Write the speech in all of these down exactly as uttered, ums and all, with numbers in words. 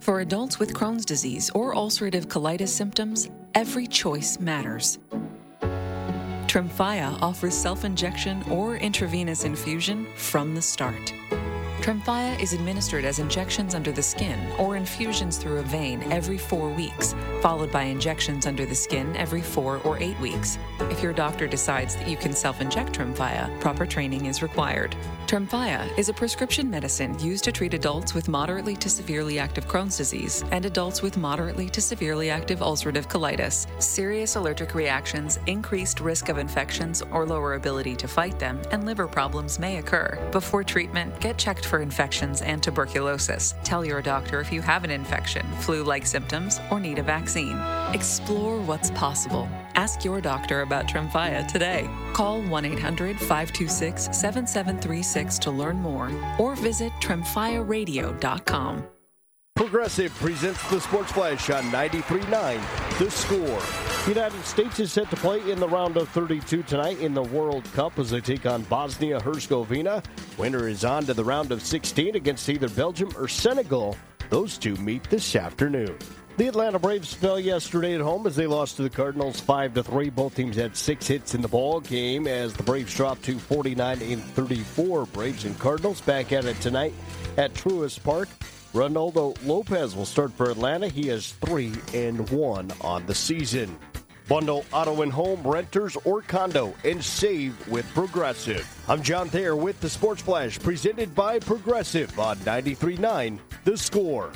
For adults with Crohn's disease or ulcerative colitis symptoms, every choice matters. Tremfya offers self-injection or intravenous infusion from the start. Tremfya is administered as injections under the skin or infusions through a vein every four weeks, followed by injections under the skin every four or eight weeks. If your doctor decides that you can self-inject Tremfya, proper training is required. Tremfya is a prescription medicine used to treat adults with moderately to severely active Crohn's disease and adults with moderately to severely active ulcerative colitis. Serious allergic reactions, increased risk of infections or lower ability to fight them, and liver problems may occur. Before treatment, get checked for infections and tuberculosis. Tell your doctor if you have an infection, flu-like symptoms, or need a vaccine. Explore what's possible. Ask your doctor about Tremfya today. Call one eight hundred five two six seven seven three six to learn more or visit tremfya radio dot com. Progressive presents the Sports Flash on ninety-three point nine The Score. The United States is set to play in the round of thirty-two tonight in the World Cup as they take on Bosnia-Herzegovina. Winner is on to the round of sixteen against either Belgium or Senegal. Those two meet this afternoon. The Atlanta Braves fell yesterday at home as they lost to the Cardinals five to three. Both teams had six hits in the ball game as the Braves dropped to forty-nine and thirty-four. Braves and Cardinals back at it tonight at Truist Park. Ronaldo Lopez will start for Atlanta. He has three and one on the season. Bundle auto and home, renters, or condo, and save with Progressive. I'm John Thayer with the Sports Flash, presented by Progressive on ninety-three point nine The Score.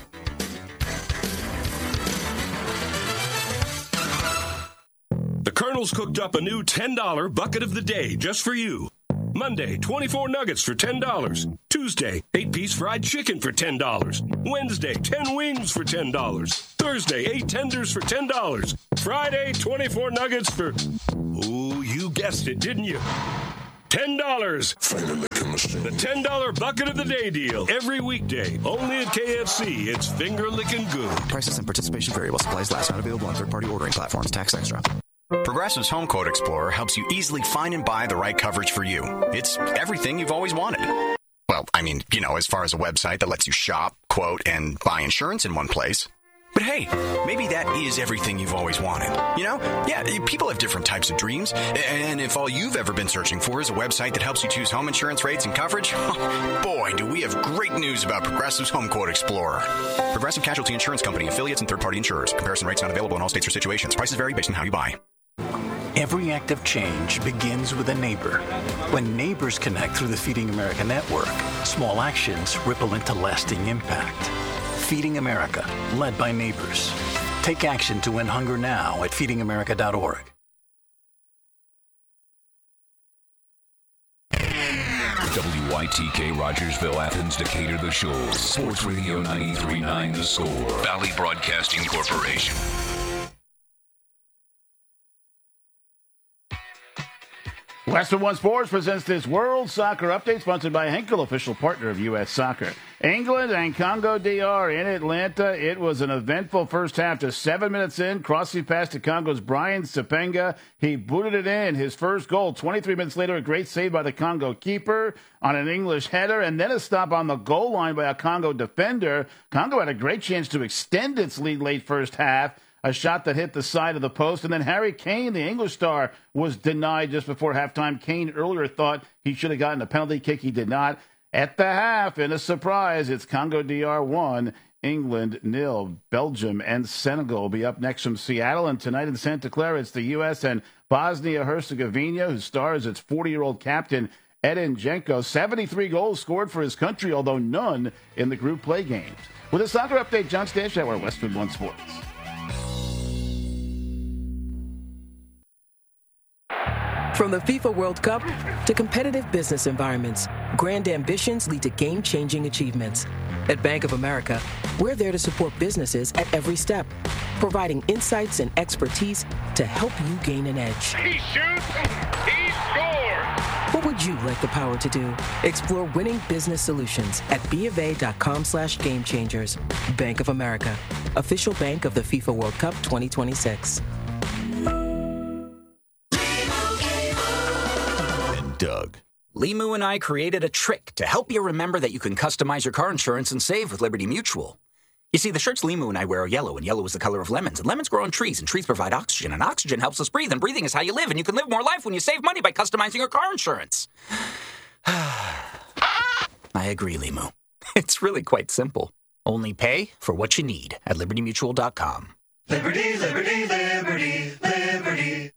The Colonel's cooked up a new ten dollar bucket of the day just for you. Monday, twenty-four nuggets for ten dollars. Tuesday, eight-piece fried chicken for ten dollars. Wednesday, ten wings for ten dollars. Thursday, eight tenders for ten dollars. Friday, twenty-four nuggets for... Oh, you guessed it, didn't you? ten dollars. The ten dollar bucket of the day deal. Every weekday. Only at K F C. It's finger-licking good. Prices and participation vary while supplies last. Not available on third-party ordering platforms. Tax extra. Progressive's Home Quote Explorer helps you easily find and buy the right coverage for you. It's everything you've always wanted. Well, I mean, you know, as far as a website that lets you shop, quote, and buy insurance in one place. But hey, maybe that is everything you've always wanted. You know? Yeah, people have different types of dreams. And if all you've ever been searching for is a website that helps you choose home insurance rates and coverage, boy, do we have great news about Progressive's Home Quote Explorer. Progressive Casualty Insurance Company, affiliates, and third-party insurers. Comparison rates not available in all states or situations. Prices vary based on how you buy. Every act of change begins with a neighbor. When neighbors connect through the Feeding America network, small actions ripple into lasting impact. Feeding America, led by neighbors. Take action to end hunger now at feeding america dot org. W Y T K Rogersville, Athens, Decatur, The Shoals. Sports Radio ninety-three point nine The Score. Valley Broadcasting Corporation. Western One Sports presents this World Soccer Update, sponsored by Henkel, official partner of U S Soccer. England and Congo D R in Atlanta. It was an eventful first half. Just seven minutes in, crossing pass to Congo's Brian Sepenga. He booted it in. His first goal. twenty-three minutes later, a great save by the Congo keeper on an English header, and then a stop on the goal line by a Congo defender. Congo had a great chance to extend its lead late first half. A shot that hit the side of the post. And then Harry Kane, the English star, was denied just before halftime. Kane earlier thought he should have gotten a penalty kick. He did not. At the half, in a surprise, it's Congo D R one, England nil. Belgium and Senegal will be up next from Seattle. And tonight in Santa Clara, it's the U S and Bosnia-Herzegovina, who stars its forty-year-old captain, Edin Dženko. seventy-three goals scored for his country, although none in the group play games. With a soccer update, John Stanshauer, Westwood One Sports. From the FIFA World Cup to competitive business environments, grand ambitions lead to game-changing achievements. At Bank of America, we're there to support businesses at every step, providing insights and expertise to help you gain an edge. He shoots, he scores! What would you like the power to do? Explore winning business solutions at bofa.com slash game changers. Bank of America, official bank of the FIFA World Cup twenty twenty-six. Doug. Limu and I created a trick to help you remember that you can customize your car insurance and save with Liberty Mutual. You see, the shirts Limu and I wear are yellow, and yellow is the color of lemons. And lemons grow on trees, and trees provide oxygen, and oxygen helps us breathe, and breathing is how you live, and you can live more life when you save money by customizing your car insurance. I agree, Limu. It's really quite simple. Only pay for what you need at liberty mutual dot com. Liberty, liberty, liberty, liberty.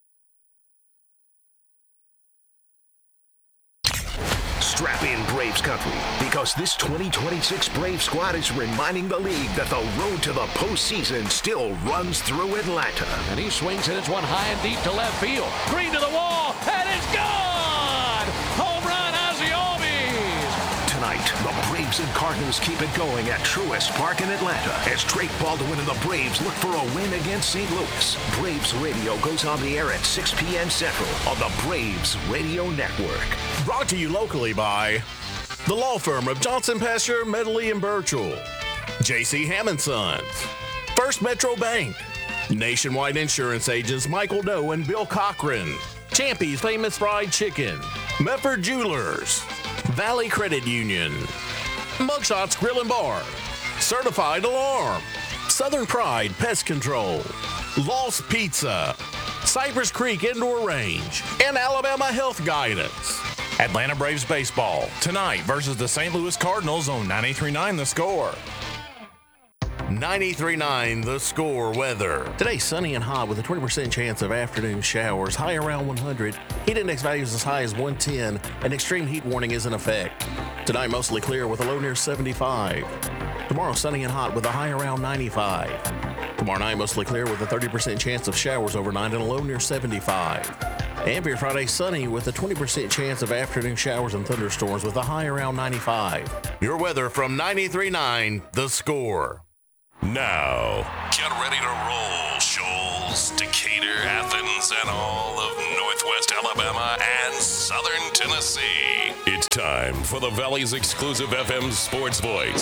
Strap in, Braves country, because this twenty twenty-six Braves squad is reminding the league that the road to the postseason still runs through Atlanta. And he swings and it's one high and deep to left field. Green to the wall, and it's gone! Home run, Ozzie Albies! Tonight, the Braves and Cardinals keep it going at Truist Park in Atlanta as Drake Baldwin and the Braves look for a win against Saint Louis. Braves Radio goes on the air at six p.m. Central on the Braves Radio Network. Brought to you locally by the law firm of Johnson, Pastor, Medley, and Burchell, J C Hammond Sons, First Metro Bank, Nationwide Insurance Agents Michael Doe and Bill Cochran, Champy's Famous Fried Chicken, Medford Jewelers, Valley Credit Union, Mugshots Grill and Bar, Certified Alarm, Southern Pride Pest Control, Lost Pizza, Cypress Creek Indoor Range, and Alabama Health Guidance. Atlanta Braves baseball tonight versus the Saint Louis Cardinals on ninety-three point nine The Score. ninety-three point nine The Score weather. Today, sunny and hot with a twenty percent chance of afternoon showers. High around one hundred. Heat index values as high as one ten. An extreme heat warning is in effect. Tonight, mostly clear with a low near seventy-five. Tomorrow, sunny and hot with a high around ninety-five. Tomorrow night, mostly clear with a thirty percent chance of showers overnight and a low near seventy-five. And for your Friday, sunny with a twenty percent chance of afternoon showers and thunderstorms with a high around ninety-five. Your weather from ninety-three point nine The Score. Now, get ready to roll, Shoals, Decatur, Athens, and all of Northwest Alabama and Southern Tennessee. It's time for the Valley's exclusive F M sports voice.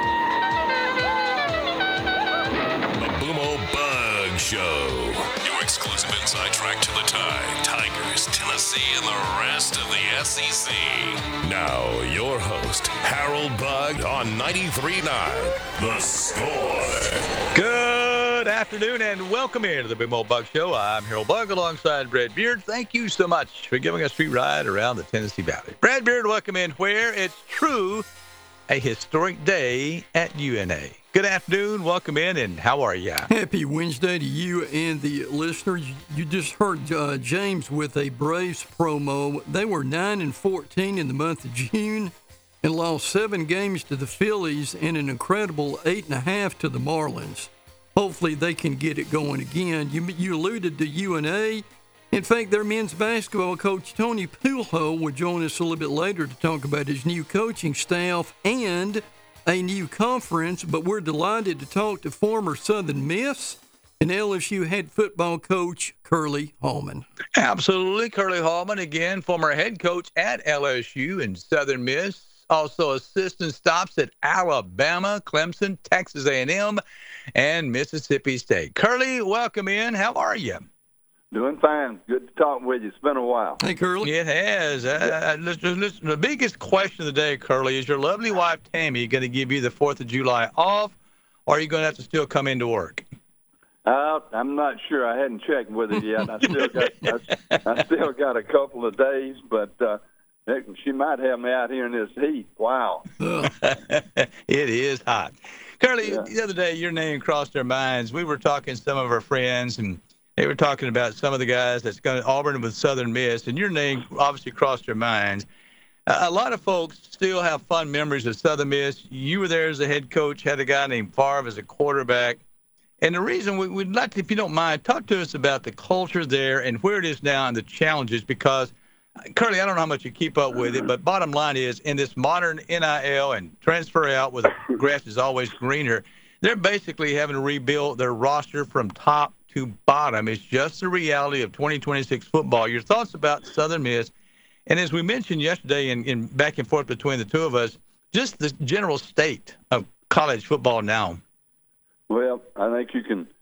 The Boomo Bug Show. Your exclusive inside track to the Tide, Tigers, Tennessee, and the rest of the S E C. Now, your host, Harold Bug on ninety-three point nine The Score. Good afternoon and welcome into the Boomo Bug Show. I'm Harold Bug alongside Brad Beard. Thank you so much for giving us a free ride around the Tennessee Valley. Brad Beard, welcome in where it's true a historic day at U N A. Good afternoon, welcome in, and how are you? Happy Wednesday to you and the listeners. You just heard uh, James with a Braves promo. They were nine and fourteen in the month of June and lost seven games to the Phillies and an incredible eight and a half to the Marlins. Hopefully they can get it going again. You, you alluded to U N A. In fact, their men's basketball coach, Tony Pulho, will join us a little bit later to talk about his new coaching staff and a new conference, but we're delighted to talk to former Southern Miss and L S U head football coach Curly Hallman. Absolutely. Curly Hallman, again, former head coach at L S U and Southern Miss, also assistant stops at Alabama, Clemson, Texas A and M, and Mississippi State. Curly, welcome in. How are you? Doing fine. Good to talk with you. It's been a while. Hey, Curly. It has. Uh, listen, listen, the biggest question of the day, Curly, is your lovely wife, Tammy, going to give you the fourth of July off, or are you going to have to still come into work? Uh, I'm not sure. I hadn't checked with her yet. I still got I, I still got a couple of days, but uh, she might have me out here in this heat. Wow. It is hot. Curly, Yeah. the other day, your name crossed our minds. We were talking to some of our friends, and they were talking about some of the guys that's going to Auburn with Southern Miss, and your name obviously crossed our minds. Uh, a lot of folks still have fond memories of Southern Miss. You were there as a head coach, had a guy named Favre as a quarterback. And the reason we, we'd like to, if you don't mind, talk to us about the culture there and where it is now and the challenges, because, Curly, I don't know how much you keep up with it, but bottom line is, in this modern N I L and transfer out where the grass is always greener, they're basically having to rebuild their roster from top to bottom. It's just the reality of twenty twenty-six football. Your thoughts about Southern Miss, and as we mentioned yesterday in, in back and forth between the two of us, just the general state of college football now. Well, I think you can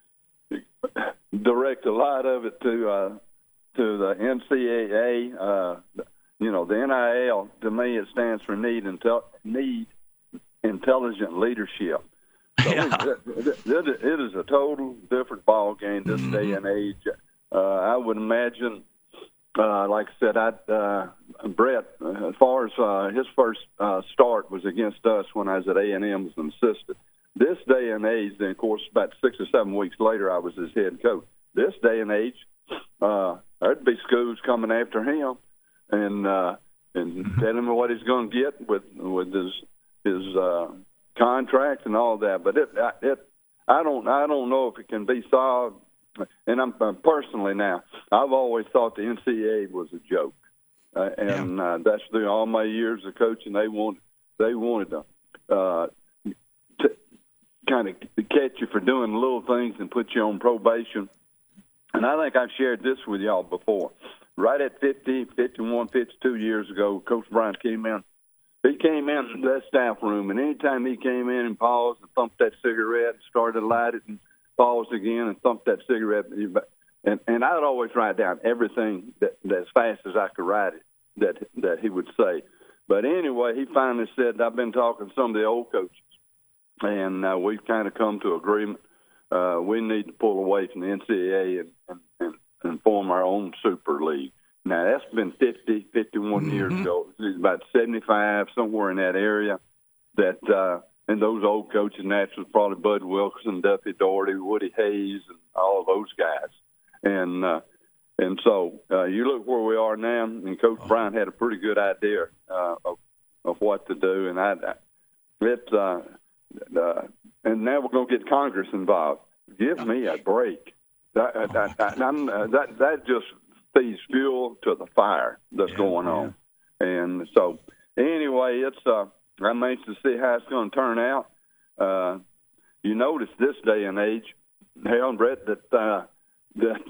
direct a lot of it to uh, to the N C double A. Uh, you know, the N I L, to me, it stands for need, intel- need intelligent leadership. So yeah. it, it, it, it is a total different ball game this mm-hmm. day and age. Uh, I would imagine, uh, like I said, I uh, Brett, uh, as far as uh, his first uh, start was against us when I was at A and M as an assistant. This day and age, then of course, about six or seven weeks later, I was his head coach. This day and age, uh, there'd be schools coming after him and uh, and mm-hmm. telling him what he's going to get with with his his. Uh, contract and all that, but it, it, I don't, I don't know if it can be solved. And I'm uh, personally now, I've always thought the N C double A was a joke, uh, and yeah. uh, that's through all my years of coaching. They want, they wanted to, uh, to kind of catch you for doing little things and put you on probation. And I think I've shared this with y'all before. Right at fifty, fifty-one, fifty-two years ago, Coach Bryant came in. He came in that staff room, and anytime he came in and paused and thumped that cigarette, started to light it and paused again and thumped that cigarette, and and I'd always write down everything that, that as fast as I could write it that that he would say. But anyway, he finally said, I've been talking to some of the old coaches, and uh, we've kind of come to agreement. Uh, we need to pull away from the N C double A and, and, and, and form our own super league. Now, that's been fifty, fifty-one mm-hmm. years ago. It's about seventy-five, somewhere in that area. That uh, and those old coaches, naturally, probably Bud Wilkerson, Duffy Daugherty, Woody Hayes, and all of those guys. And uh, and so uh, you look where we are now, and Coach oh. Bryant had a pretty good idea uh, of of what to do. And I, it uh, uh, and now we're going to get Congress involved. Give me a break. That oh, that, that, uh, that that just feeds fuel to the fire that's yeah, going yeah. on. And so, anyway, it's uh, I'm anxious to see how it's going to turn out. Uh, you notice this day and age, Harold, Brett, that uh, that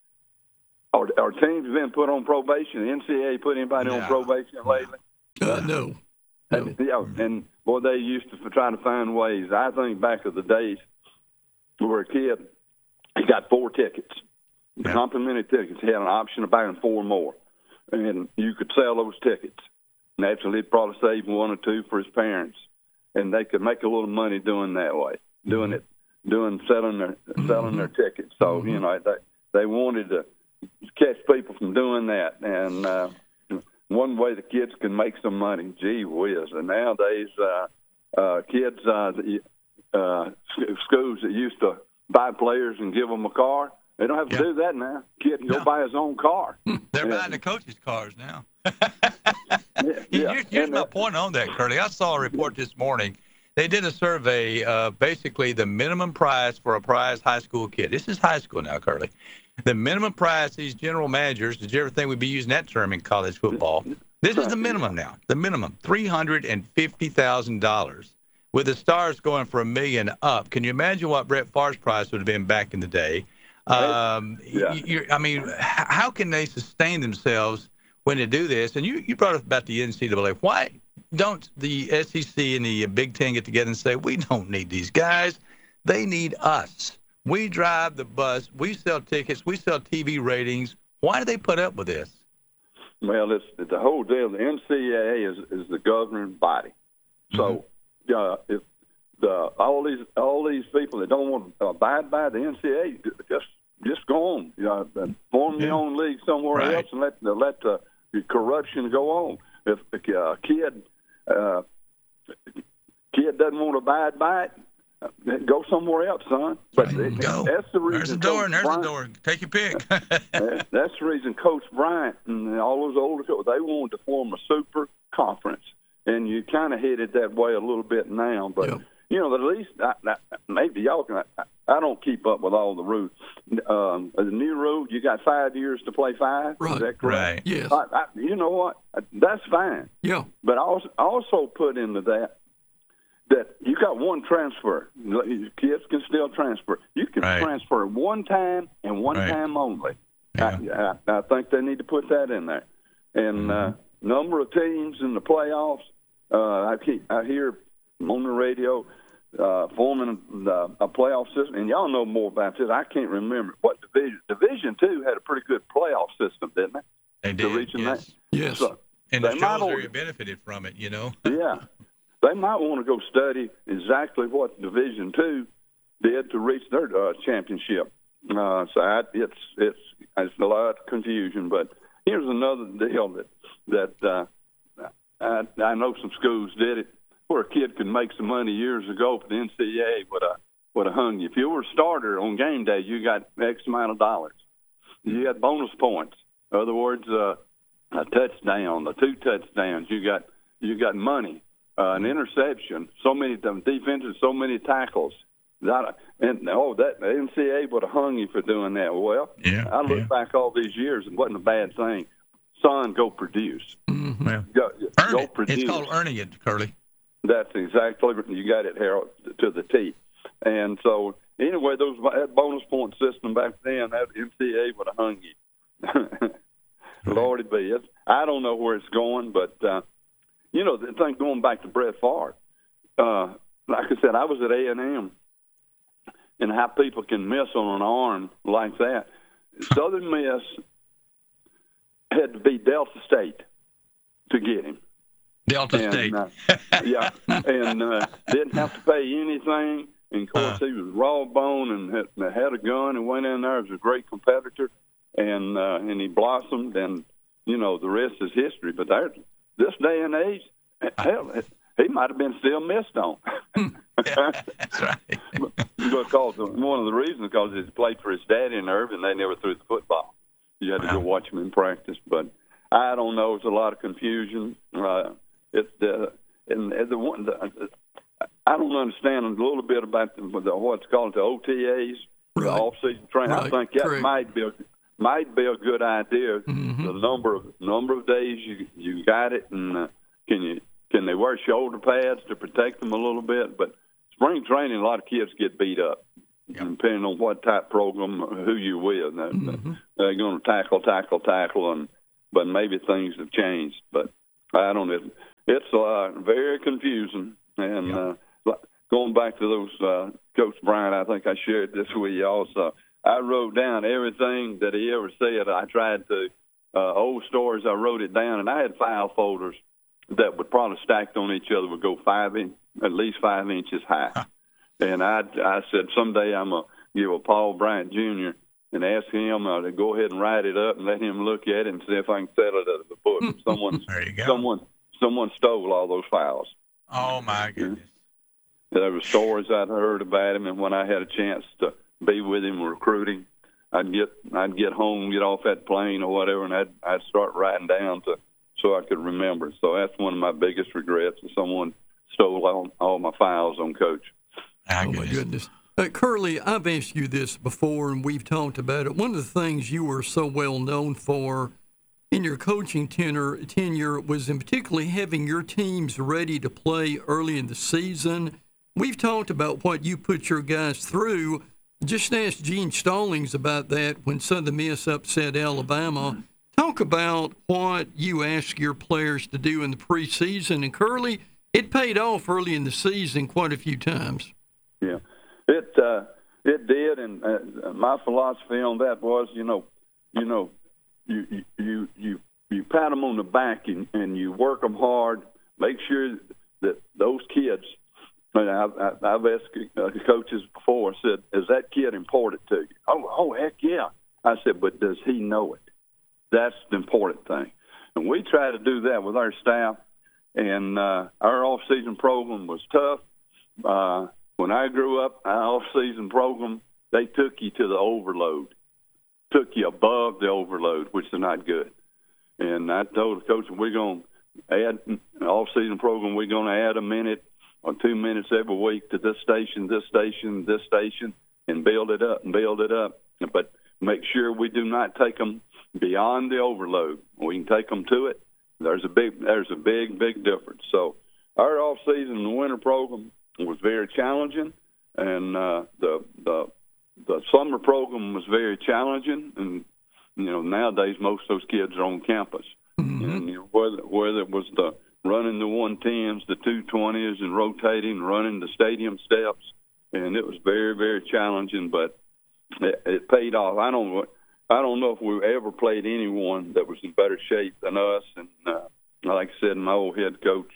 our, our team's been put on probation. The N C double A put anybody no. on probation lately? Uh, no. no. And, you know, and, boy, they used to try to find ways. I think back of the days where a kid, he got four tickets. The yeah. complimentary tickets. He had an option of buying four more, and you could sell those tickets. Naturally, he'd probably save one or two for his parents, and they could make a little money doing that way, doing it, doing selling their selling their tickets. So mm-hmm. you know they they wanted to catch people from doing that, and uh, one way the kids can make some money. Gee whiz! And nowadays, uh, uh, kids, uh, uh, schools that used to buy players and give them a car. They don't have to yep. do that now. Kid can go no. buy his own car. They're and, buying the coaches' cars now. yeah, yeah. Here's, here's and, my uh, point on that, Curly. I saw a report this morning. They did a survey, uh, basically the minimum price for a prize high school kid. This is high school now, Curly. The minimum price, these general managers, did you ever think we'd be using that term in college football? This is the minimum now, the minimum, three hundred fifty thousand dollars. With the stars going for a million up, can you imagine what Brett Favre's price would have been back in the day? Um, yeah. you, I mean, how can they sustain themselves when they do this? And you, you brought up about the N C double A. Why don't the S E C and the Big Ten get together and say, we don't need these guys. They need us. We drive the bus. We sell tickets. We sell T V ratings. Why do they put up with this? Well, it's, it's the whole deal. The N C double A is, is the governing body. So mm-hmm. uh, if the all these all these people that don't want to abide by the N C double A, just just go on. You know, form your own league somewhere right. else and let let the corruption go on. If a uh, kid uh, kid doesn't want to abide by it, go somewhere else, son. But it, go. That's the reason. There's the door, Coach and there's Bryant, the door. Take your pick. That's the reason Coach Bryant and all those older coaches, they wanted to form a super conference, and you kind of headed that way a little bit now. But yep. you know, at least I, I, maybe y'all can. I, I don't keep up with all the rules. Um, the new rule, you got five years to play five. Right. Is that correct? Right. Yes. I, I, you know what? That's fine. Yeah. But I also, I also put into that that you got one transfer. Kids can still transfer. You can right. transfer one time and one right. time only. Yeah. I, I, I think they need to put that in there. And mm-hmm. uh, number of teams in the playoffs, uh, I keep I hear on the radio uh, forming uh, a playoff system. And y'all know more about this. I can't remember what division. Division two had a pretty good playoff system, didn't it? They did. Yes. That? Yes. So and the Charles area benefited from it, you know. Yeah. they might want to go study exactly what Division Two did to reach their uh, championship. Uh, so I, it's it's it's a lot of confusion. But here's another deal that that uh, I, I know some schools did it where a kid could make some money years ago for the N C double A would have would have hung you. If you were a starter on game day, you got X amount of dollars. You had bonus points. In other words, uh, a touchdown, the two touchdowns, you got you got money. Uh, an interception, so many defenses, so many tackles. That, and oh, that the N C double A would have hung you for doing that. Well, yeah, I look yeah. back all these years, it wasn't a bad thing. Son, go produce. Mm-hmm. Well, go earn go it. produce. It's called earning it, Curly. That's exactly you got it, Harold, to the T. And so anyway, those that bonus point system back then, that N C double A would have hung you. Lordy be it. I don't know where it's going, but uh, you know the thing going back to Brett Favre. Uh, like I said, I was at A and M, and how people can miss on an arm like that. Southern Miss had to be Delta State to get him. Delta and, State. uh, yeah, and uh, didn't have to pay anything. And of course, uh, he was raw bone and had, had a gun and went in there. He was a great competitor, and uh, and he blossomed. And you know, the rest is history. But there, this day and age, hell, he might have been still missed on. Yeah, that's right. Because one of the reasons because he played for his daddy in Irving, they never threw the football. You had to go watch him in practice. But I don't know. It's a lot of confusion. Uh, it's the and, and the one. The, I don't understand a little bit about the, the what's called the O T As, right. the off-season training. Right. I think that Correct. might be a, might be a good idea. Mm-hmm. The number of number of days you you got it, and uh, can you can they wear shoulder pads to protect them a little bit? But spring training, a lot of kids get beat up, yep. depending on what type program, who you with. Mm-hmm. They're going to tackle, tackle, tackle, and but maybe things have changed. But I don't know. It's uh, very confusing. And yep. uh, going back to those, uh, Coach Bryant, I think I shared this with you also. I wrote down everything that he ever said. I tried to, uh, old stories, I wrote it down, and I had file folders that would probably stacked on each other would go five in, at least five inches high. Huh. And I, I said, someday I'm going to give a Paul Bryant Junior and ask him uh, to go ahead and write it up and let him look at it and see if I can sell it as a book. Someone, there you go. Someone, someone stole all those files. Oh, my goodness. There were stories I'd heard about him, and when I had a chance to be with him recruiting, I'd get I'd get home, get off that plane or whatever, and I'd I'd start writing down to so I could remember. So that's one of my biggest regrets, is someone stole all, all my files on Coach. Oh, my goodness. Uh, Curly, I've asked you this before, and we've talked about it. One of the things you were so well known for in your coaching tenure, tenure was in particularly having your teams ready to play early in the season. We've talked about what you put your guys through. Just ask Gene Stallings about that when Southern Miss upset Alabama. Talk about what you ask your players to do in the preseason. And, Curly, it paid off early in the season quite a few times. Yeah, it uh, it did. And uh, my philosophy on that was, you know, you know, you you you you pat them on the back and, and you work them hard. Make sure that those kids. And I've, I've asked coaches before, I said, is that kid important to you? Oh, oh, heck yeah. I said, but does he know it? That's the important thing. And we try to do that with our staff. And uh, our off-season program was tough. Uh, when I grew up, our off-season program, they took you to the overload, took you above the overload, which is not good. And I told the coach, we're going to add an off-season program, we're going to add a minute or two minutes every week to this station, this station, this station, and build it up and build it up. But make sure we do not take them beyond the overload. We can take them to it. There's a big, there's a big, big difference. So our off-season and winter program was very challenging, and uh, the the the summer program was very challenging. And you know, nowadays most of those kids are on campus, mm-hmm. and you know, whether whether it was the running the one tens, the two twenties, and rotating, running the stadium steps, and it was very, very challenging. But it, it paid off. I don't, I don't know if we ever played anyone that was in better shape than us. And uh, like I said, my old head coach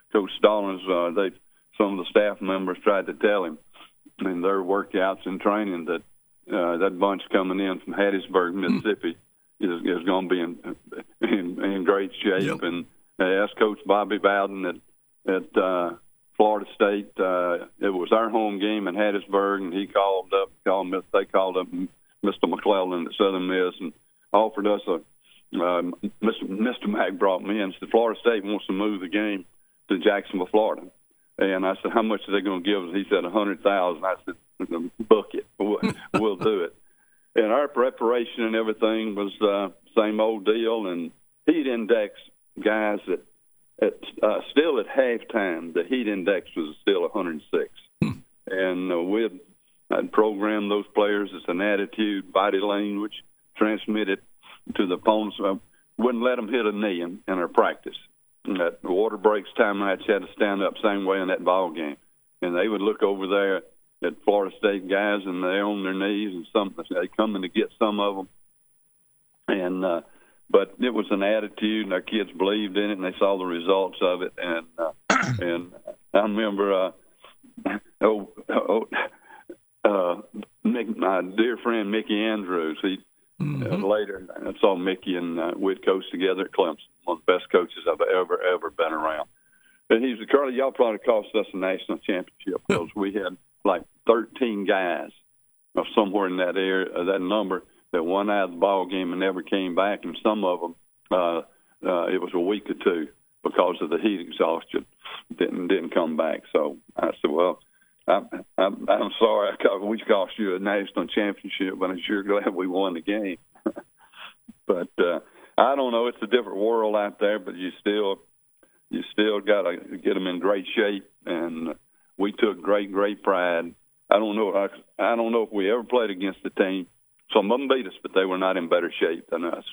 Coach Stallings, uh, they some of the staff members tried to tell him in their workouts and training that uh, that bunch coming in from Hattiesburg, Mississippi, is, is going to be in, in in great shape. Yep. And they asked Coach Bobby Bowden at at uh, Florida State. Uh, it was our home game in Hattiesburg, and he called up. Called they called up Mister McClellan at Southern Miss and offered us a. Uh, Mister Mister Mack brought me in and said Florida State wants to move the game to Jacksonville, Florida. And I said, how much are they going to give us? He said, a hundred thousand. I said, book it. We'll, we'll do it. And our preparation and everything was uh, same old deal. And heat index guys that at, uh, still at halftime, the heat index was still one hundred six. And uh, we had I'd programmed those players. It's an attitude, body language, transmitted to the opponents. I wouldn't let them hit a knee in, in our practice. At water breaks, timeouts, had to stand up same way in that ball game. And they would look over there at Florida State guys, and they're on their knees, and some they coming to get some of them. And uh, but it was an attitude, and our kids believed in it, and they saw the results of it. And uh, and I remember, uh, oh, oh uh, Mick, my dear friend Mickey Andrews. He mm-hmm. uh, later I saw Mickey and uh, we'd coached together at Clemson. One of the best coaches I've ever, ever been around. And he said, Curly, y'all probably cost us a national championship because we had like thirteen guys or somewhere in that area, uh, that number, that won out of the ball game and never came back. And some of them, uh, uh, it was a week or two because of the heat exhaustion, didn't didn't come back. So I said, well, I'm, I'm, I'm sorry we cost you a national championship, but I'm sure glad we won the game. But uh, I don't know. It's a different world out there, but you still you still got to get them in great shape. And we took great, great pride. I don't know. I, I don't know if we ever played against the team. Some of them beat us, but they were not in better shape than us.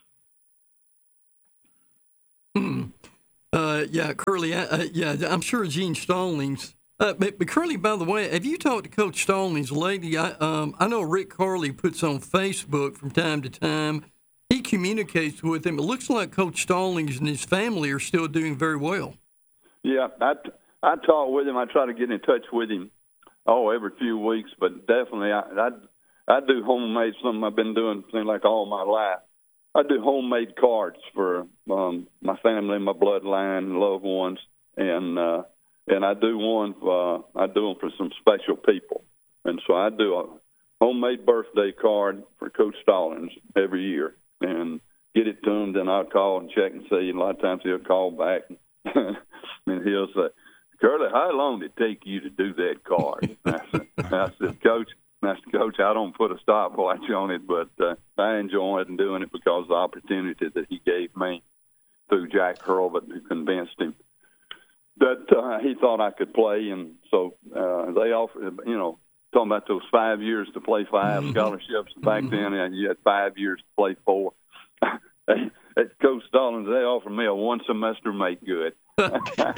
Hmm. Uh, yeah, Curly. Uh, yeah, I'm sure Gene Stallings. Uh, but, but Curly, by the way, have you talked to Coach Stallings lately? I um, I know Rick Carly puts on Facebook from time to time. He communicates with him. It looks like Coach Stallings and his family are still doing very well. Yeah, I, I talk with him. I try to get in touch with him, oh, every few weeks. But definitely, I I, I do homemade, something I've been doing things like all my life. I do homemade cards for um, my family, my bloodline, loved ones, and uh, and I do one. Uh, I do them for some special people, and so I do a homemade birthday card for Coach Stallings every year. And get it to him, then I'll call and check and see. And a lot of times he'll call back, and he'll say, Curly, how long did it take you to do that card? And I, said, I said, Coach, I said, Coach, I don't put a stopwatch on it, but uh, I enjoy it and doing it because of the opportunity that he gave me through Jack Hurlbut, who convinced him that uh, he thought I could play. And so uh, they offered, you know, talking about those five years to play five mm-hmm. scholarships. Back mm-hmm. then, and you had five years to play four. At Coach Stallings, they offered me a one semester make good. I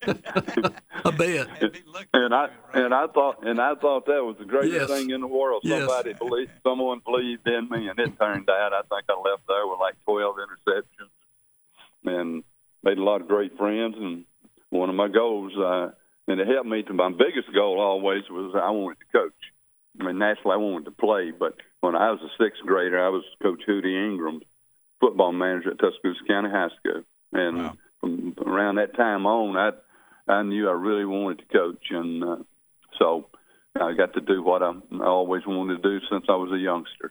bet. And I and I thought and I thought that was the greatest yes. thing in the world. Somebody yes. believed, someone believed in me, and it turned out. I think I left there with like twelve interceptions, and made a lot of great friends. And one of my goals. Uh, And it helped me to my biggest goal always was I wanted to coach. I mean, naturally I wanted to play, but when I was a sixth grader, I was Coach Hootie Ingram's football manager at Tuscaloosa County High School. And wow. from around that time on, I I knew I really wanted to coach. And uh, so I got to do what I, I always wanted to do since I was a youngster.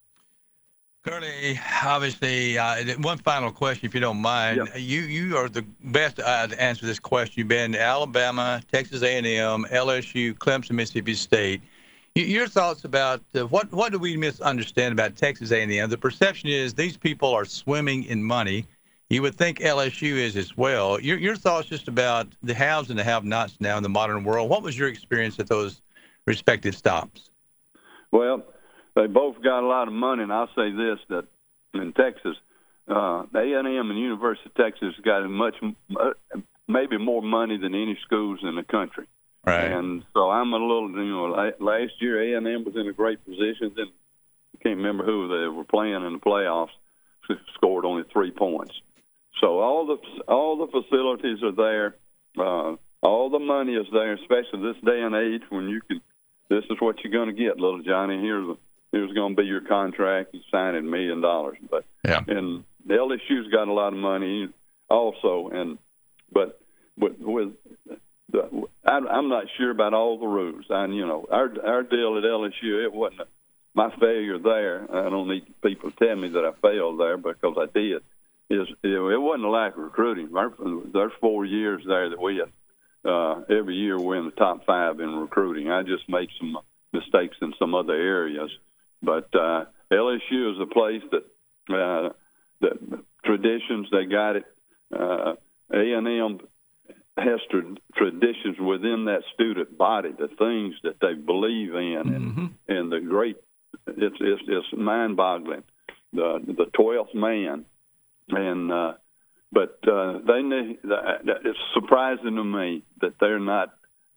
Curly, obviously, uh, one final question, if you don't mind. Yep. You you are the best uh, to answer this question. You've been to Alabama, Texas A and M, L S U, Clemson, Mississippi State. Your thoughts about uh, what what do we misunderstand about Texas A and M? The perception is these people are swimming in money. You would think L S U is as well. Your your thoughts just about the haves and the have-nots now in the modern world. What was your experience at those respective stops? Well, they both got a lot of money, and I'll say this, that in Texas, uh, A and M and University of Texas got as much, maybe more money than any schools in the country. Right. And so I'm a little, you know, last year A and M was in a great position. Then I can't remember who they were playing in the playoffs, scored only three points. So all the all the facilities are there. Uh, all the money is there, especially this day and age when you can. This is what you're going to get, little Johnny. Here's here's going to be your contract. You sign it a million dollars. But yeah. and the L S U's got a lot of money also, and but with, with the, I, I'm not sure about all the rules. I you know our our deal at L S U, it wasn't a, my failure there. I don't need people to tell me that I failed there because I did. Is it, it wasn't a lack of recruiting. There's four years there that we had. Uh, every year we're in the top five in recruiting. I just make some mistakes in some other areas, but uh, L S U is a place that uh, that traditions they got it. Uh, A and M has tra- traditions within that student body, the things that they believe in, mm-hmm. and, and the great. It's it's, it's mind-boggling. The the twelfth man, and. Uh, But uh, they need, it's surprising to me that they're not,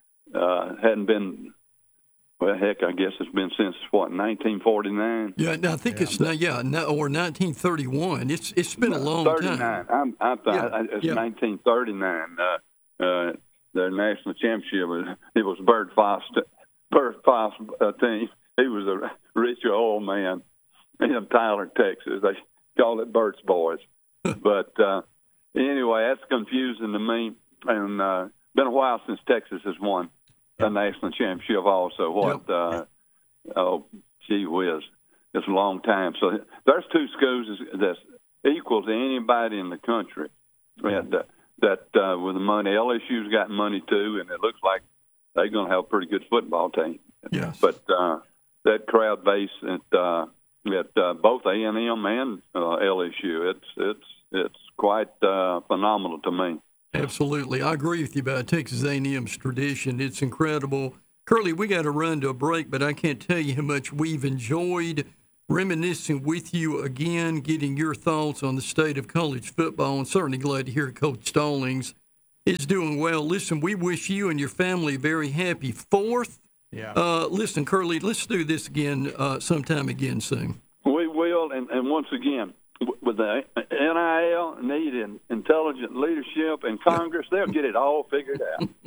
uh, hadn't been, well, heck, I guess it's been since, what, nineteen forty-nine? Yeah, I think yeah. it's, not, yeah, no, or nineteen thirty-one. It's It's been a long thirty-nine. time. I'm, I thought yeah. it's yeah. nineteen thirty-nine. Uh, uh, their national championship, was, it was Bert Foss, Bert Foss uh, team. He was a rich old man in Tyler, Texas. They called it Bert's Boys. But, uh, anyway, that's confusing to me, and uh, been a while since Texas has won a national championship. Also, what? Yep. Uh, oh, gee whiz, it's a long time. So there's two schools that's equal to anybody in the country. And, uh, that uh, with the money, L S U's got money too, and it looks like they're going to have a pretty good football team. Yes. But uh, that crowd base at uh, at uh, both A and M and uh, L S U, it's it's it's quite uh, phenomenal to me. Absolutely. I agree with you about Texas A and M's tradition. It's incredible. Curly, we got to run to a break, but I can't tell you how much we've enjoyed reminiscing with you again, getting your thoughts on the state of college football, and certainly glad to hear Coach Stallings is doing well. Listen, we wish you and your family a very happy fourth. Yeah. Uh, listen, Curly, let's do this again uh, sometime again soon. We will, and, and once again, with the N I L needing intelligent leadership in Congress, they'll get it all figured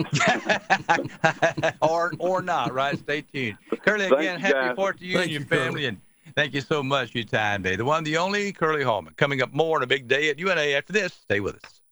out. or or not, right? Stay tuned. Curly, again, Thank happy you Fourth to you Thank and your you, family, Curly. and thank you so much for your time today. The one, the only Curly Hallman. Coming up more on a big day at U N A after this. Stay with us.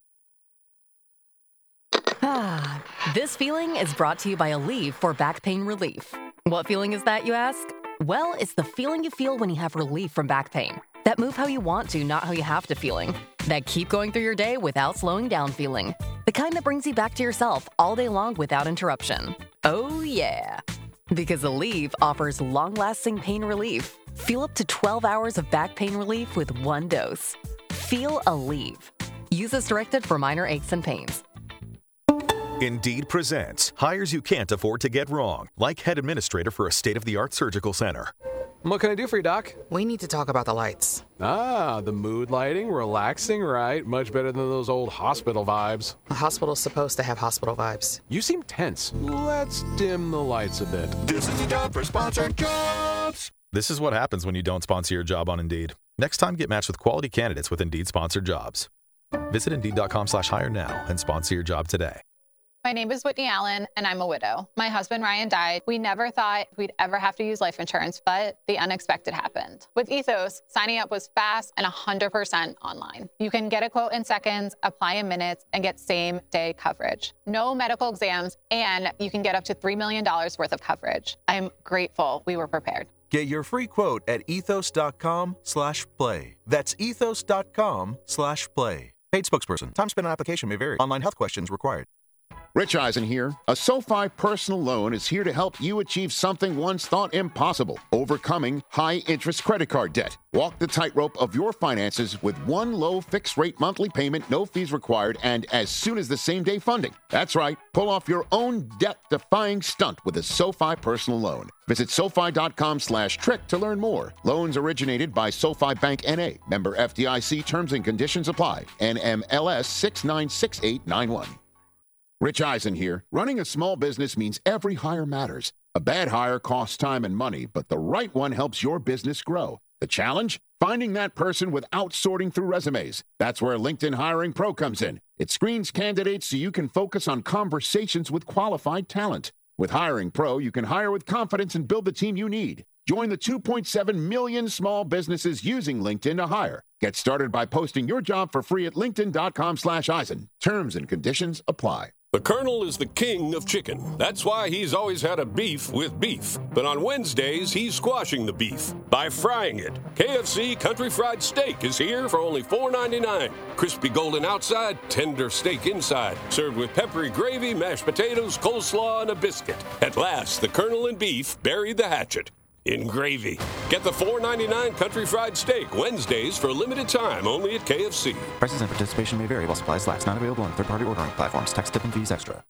Ah, this feeling is brought to you by Aleve for back pain relief. What feeling is that, you ask? Well, it's the feeling you feel when you have relief from back pain. That move how you want to, not how you have to feeling. That keep going through your day without slowing down feeling. The kind that brings you back to yourself all day long without interruption. Oh, yeah. Because Aleve offers long-lasting pain relief. Feel up to twelve hours of back pain relief with one dose. Feel Aleve. Use as directed for minor aches and pains. Indeed presents hires you can't afford to get wrong, like head administrator for a state-of-the-art surgical center. What can I do for you, Doc? We need to talk about the lights. Ah, the mood lighting, relaxing, right? Much better than those old hospital vibes. A hospital's supposed to have hospital vibes. You seem tense. Let's dim the lights a bit. This is the job for sponsored jobs. This is what happens when you don't sponsor your job on Indeed. Next time, get matched with quality candidates with Indeed-sponsored jobs. Visit Indeed.com slash hire now and sponsor your job today. My name is Whitney Allen, and I'm a widow. My husband, Ryan, died. We never thought we'd ever have to use life insurance, but the unexpected happened. With Ethos, signing up was fast and one hundred percent online. You can get a quote in seconds, apply in minutes, and get same-day coverage. No medical exams, and you can get up to three million dollars worth of coverage. I'm grateful we were prepared. Get your free quote at ethos.com slash play. That's ethos.com slash play. Paid spokesperson. Time spent on application may vary. Online health questions required. Rich Eisen here. A SoFi personal loan is here to help you achieve something once thought impossible, overcoming high-interest credit card debt. Walk the tightrope of your finances with one low fixed-rate monthly payment, no fees required, and as soon as the same-day funding. That's right. Pull off your own debt-defying stunt with a SoFi personal loan. Visit SoFi.com slash trick to learn more. Loans originated by SoFi Bank N A. Member F D I C. Terms and conditions apply. N M L S six nine six eight nine one. Rich Eisen here. Running a small business means every hire matters. A bad hire costs time and money, but the right one helps your business grow. The challenge? Finding that person without sorting through resumes. That's where LinkedIn Hiring Pro comes in. It screens candidates so you can focus on conversations with qualified talent. With Hiring Pro, you can hire with confidence and build the team you need. Join the two point seven million small businesses using LinkedIn to hire. Get started by posting your job for free at linkedin.com slash Eisen. Terms and conditions apply. The Colonel is the king of chicken. That's why he's always had a beef with beef. But on Wednesdays, he's squashing the beef by frying it. K F C Country Fried Steak is here for only four ninety-nine. Crispy golden outside, tender steak inside. Served with peppery gravy, mashed potatoes, coleslaw, and a biscuit. At last, the Colonel and beef buried the hatchet in gravy. Get the four ninety-nine Country Fried Steak Wednesdays for a limited time only at K F C. Prices and participation may vary while supplies last. Not available on third-party ordering platforms. Tax, tip, and fees extra.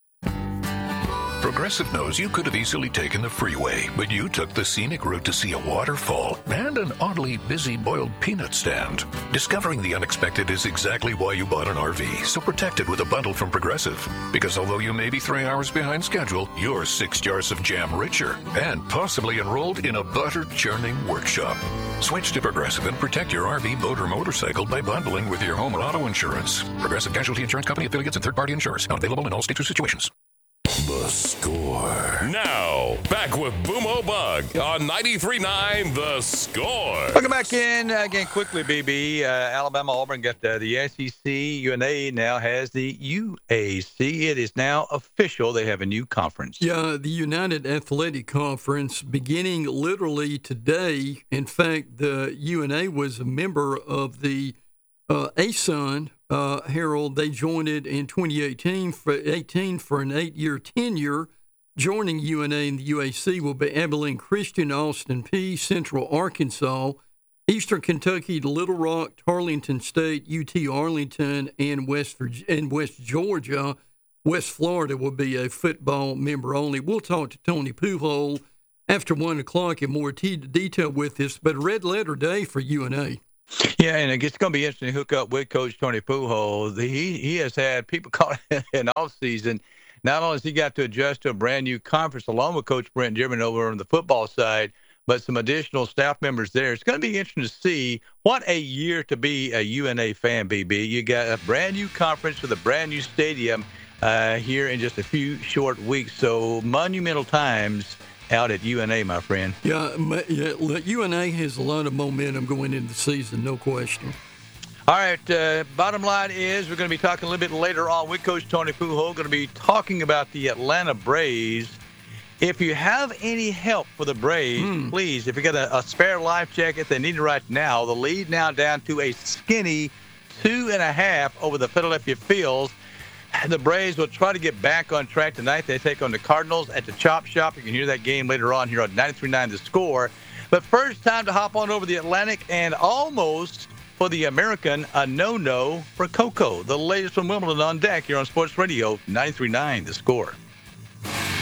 Progressive knows you could have easily taken the freeway, but you took the scenic route to see a waterfall and an oddly busy boiled peanut stand. Discovering the unexpected is exactly why you bought an R V, so protect it with a bundle from Progressive. Because although you may be three hours behind schedule, you're six jars of jam richer and possibly enrolled in a butter churning workshop. Switch to Progressive and protect your R V, boat, or motorcycle by bundling with your home or auto insurance. Progressive Casualty Insurance Company affiliates and third-party insurers. Not available in all states or situations. The Score. Now, back with Boomo Bug on ninety-three point nine The Score. Welcome back in. Again, quickly, B B. Uh, Alabama, Auburn got uh, the S E C. U N A now has the U A C. It is now official. They have a new conference. Yeah, the United Athletic Conference beginning literally today. In fact, the U N A was a member of the uh, A S U N Uh, Harold. They joined it in twenty eighteen for eighteen for an eight-year tenure. Joining U N A and the U A C will be Abilene Christian, Austin Peay, Central Arkansas, Eastern Kentucky, Little Rock, Tarleton State, U T Arlington, and West Virg- and West Georgia. West Florida will be a football member only. We'll talk to Tony Pujols after one o'clock in more t- detail with this, but a red letter day for U N A. Yeah, and it's going to be interesting to hook up with Coach Tony Pujols. He he has had people calling in off season. Not only has he got to adjust to a brand new conference along with Coach Brent German over on the football side, but some additional staff members there. It's going to be interesting to see what a year to be a U N A fan, B B. You got a brand new conference with a brand new stadium uh, here in just a few short weeks. So monumental times out at U N A, my friend. Yeah, yeah, U N A has a lot of momentum going into the season, no question. All right, uh, bottom line is we're going to be talking a little bit later on with Coach Tony Pujols. Going to be talking about the Atlanta Braves. If you have any help for the Braves, mm. please, if you got a, a spare life jacket, they need it right now. The lead now down to a skinny two and a half over the Philadelphia Phils. The Braves will try to get back on track tonight. They take on the Cardinals at the Chop Shop. You can hear that game later on here on ninety-three point nine The Score. But first, time to hop on over the Atlantic and almost for the American, a no-no for Coco. The latest from Wimbledon on deck here on Sports Radio ninety-three point nine The Score.